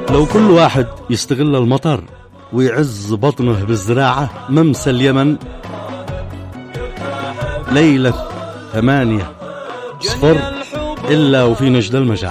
لو كل واحد يستغل المطر ويعز بطنه بالزراعة، ممسى اليمن ليلة 8 صفر إلا وفي نجد المجاعة.